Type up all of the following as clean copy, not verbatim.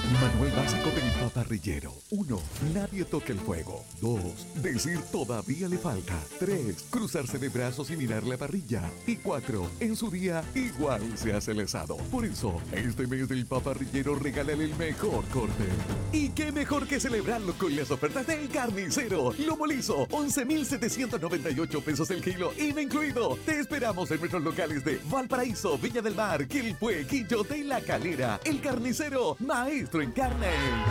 Manual básico del paparrillero. 1. Nadie toque el fuego. 2. Decir todavía le falta. 3. Cruzarse de brazos y mirar la parrilla. Y 4. En su día igual se hace el asado. Por eso, este mes del paparrillero regálale el mejor corte. Y qué mejor que celebrarlo con las ofertas del Carnicero. Lomo liso, 11,798 pesos el kilo, IVA incluido. Te esperamos en nuestros locales de Valparaíso, Viña del Mar, Quilpué, Quillo de la Calera. El Carnicero, maestro en carne.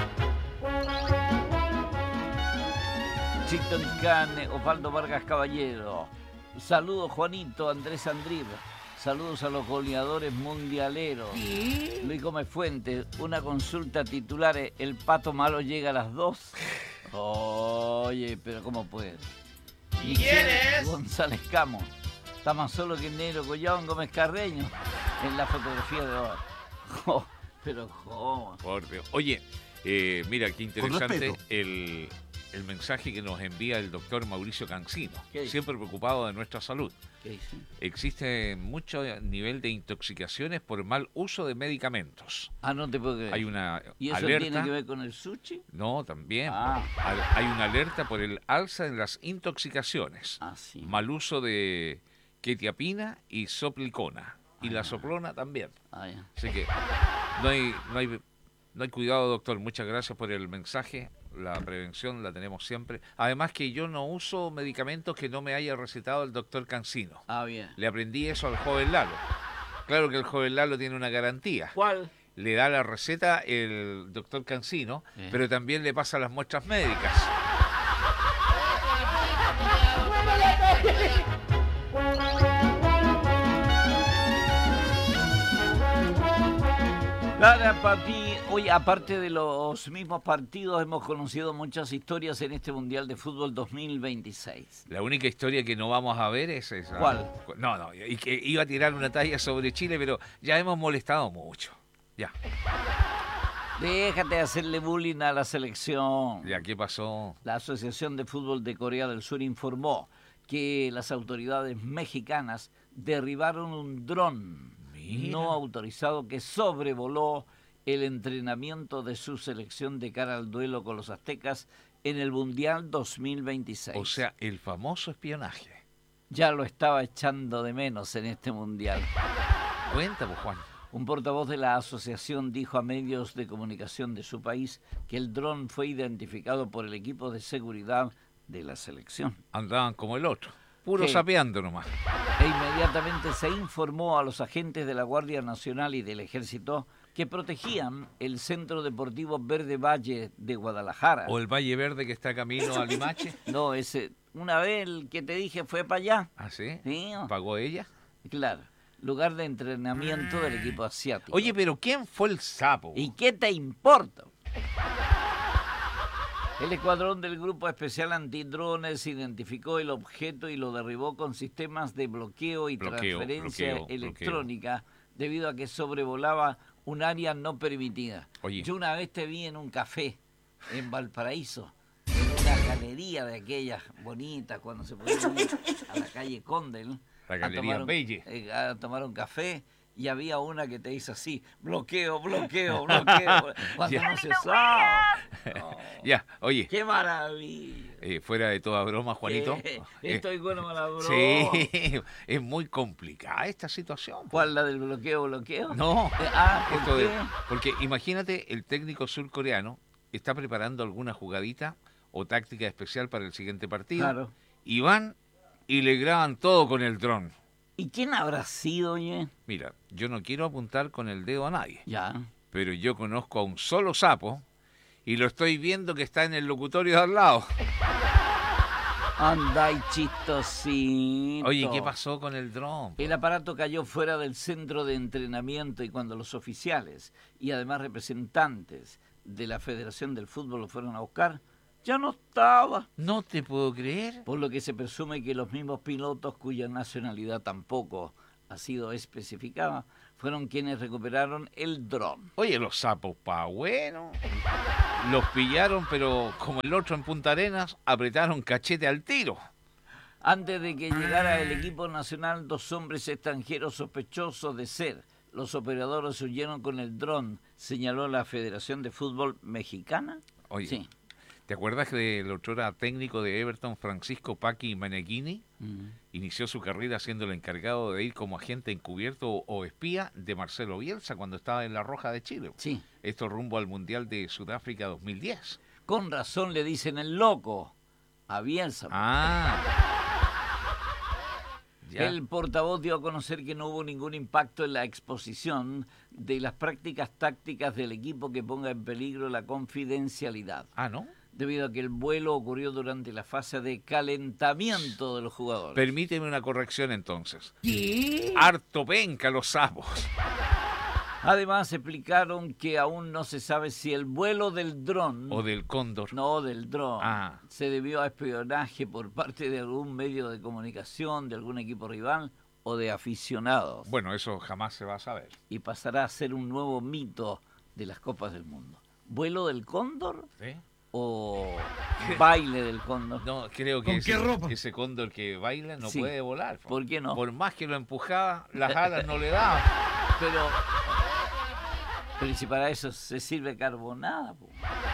Chito en carne, Osvaldo Vargas Caballero. Saludos Juanito, Andrés Andrib. Saludos a los goleadores mundialeros. ¿Sí? Luis Gómez Fuentes, una consulta titular. El Pato Malo llega a las 2. Oye, pero ¿cómo puede? ¿Y quién es? González Camo. Está más solo que Negro Collón Gómez Carreño en la fotografía de hoy. Oh, pero ¿cómo? Por Dios. Oye, mira, qué interesante el mensaje que nos envía el doctor Mauricio Cancino, siempre preocupado de nuestra salud. ¿Qué dice? Existe mucho nivel de intoxicaciones por mal uso de medicamentos. Ah, no te puedo creer. Hay una ¿Y eso alerta. tiene que ver con el sushi? No, también. Ah. Hay una alerta por el alza en las intoxicaciones. Ah, sí. Mal uso de quetiapina y soplicona. Y la soplona también. Ah, ya. Así que no hay cuidado, doctor. Muchas gracias por el mensaje. La prevención la tenemos siempre. Además que yo no uso medicamentos que no me haya recetado el doctor Cancino. Ah, bien. Le aprendí eso al joven Lalo. Claro que el joven Lalo tiene una garantía. ¿Cuál? Le da la receta el doctor Cancino, pero también le pasa las muestras médicas. Claro, papi. Oye, aparte de los mismos partidos, hemos conocido muchas historias en este Mundial de Fútbol 2026. La única historia que no vamos a ver es esa. ¿Cuál? No, y que iba a tirar una talla sobre Chile, pero ya hemos molestado mucho. Ya. Déjate de hacerle bullying a la selección. Ya, ¿qué pasó? La Asociación de Fútbol de Corea del Sur informó que las autoridades mexicanas derribaron un dron no autorizado que sobrevoló el entrenamiento de su selección de cara al duelo con los aztecas en el Mundial 2026. O sea, el famoso espionaje. Ya lo estaba echando de menos en este Mundial. Cuéntame, Juan. Un portavoz de la asociación dijo a medios de comunicación de su país que el dron fue identificado por el equipo de seguridad de la selección. Andaban como el otro, puro sapeando nomás. E inmediatamente se informó a los agentes de la Guardia Nacional y del Ejército que protegían el Centro Deportivo Verde Valle de Guadalajara. ¿O el Valle Verde que está camino a Limache? No, ese, una vez el que te dije fue para allá. ¿Ah, sí? Sí. ¿Pagó ella? Claro, lugar de entrenamiento del equipo asiático. Oye, pero ¿quién fue el sapo? ¿Y qué te importa? El escuadrón del Grupo Especial Antidrones identificó el objeto y lo derribó con sistemas de bloqueo y transferencia electrónica debido a que sobrevolaba un área no permitida. Oye. Yo una vez te vi en un café en Valparaíso, en una galería de aquellas bonitas cuando se podía ir a la calle Condel La galería Belle. a tomar un café. Y había una que te dice así, bloqueo, cuando no se sabe. No. Ya, oye. ¡Qué maravilla! Fuera de toda broma, Juanito. Estoy bueno con la broma. Sí, es muy complicada esta situación. ¿Cuál, la del bloqueo? No, ¿por qué? Porque imagínate, el técnico surcoreano está preparando alguna jugadita o táctica especial para el siguiente partido. Claro. Y van y le graban todo con el dron. ¿Y quién habrá sido, oye? Mira, yo no quiero apuntar con el dedo a nadie. Ya. Pero yo conozco a un solo sapo y lo estoy viendo que está en el locutorio de al lado. Anda y chistosito. Oye, ¿qué pasó con el dron? El aparato cayó fuera del centro de entrenamiento y cuando los oficiales y además representantes de la Federación del Fútbol lo fueron a buscar, ya no estaba. No te puedo creer. Por lo que se presume que los mismos pilotos, cuya nacionalidad tampoco ha sido especificada, fueron quienes recuperaron el dron. Oye, los sapos bueno. Los pillaron, pero como el otro en Punta Arenas, apretaron cachete al tiro. Antes de que llegara el equipo nacional, 2 hombres extranjeros sospechosos de ser los operadores huyeron con el dron señaló la Federación de Fútbol Mexicana. Oye, Sí. ¿te acuerdas del otrora técnico de Everton, Francisco Paqui Meneghini? Inició su carrera siendo el encargado de ir como agente encubierto o espía de Marcelo Bielsa cuando estaba en La Roja de Chile. Sí. Esto rumbo al Mundial de Sudáfrica 2010. Con razón le dicen el loco a Bielsa. Ya. El portavoz dio a conocer que no hubo ningún impacto en la exposición de las prácticas tácticas del equipo que ponga en peligro la confidencialidad, ¿No? debido a que el vuelo ocurrió durante la fase de calentamiento de los jugadores. Permíteme una corrección entonces. ¿Qué? Harto penca los sapos. Además explicaron que aún no se sabe si el vuelo del dron... O del cóndor. No, del dron. Ah. Se debió a espionaje por parte de algún medio de comunicación, de algún equipo rival o de aficionados. Bueno, eso jamás se va a saber. Y pasará a ser un nuevo mito de las Copas del Mundo. ¿Vuelo del cóndor ¿Sí? o baile del cóndor? No, creo que ese cóndor que baila no Sí. puede volar. ¿Por qué no? Por más que lo empujaba, las alas no le daban. Pero y si para eso se sirve carbonada, po.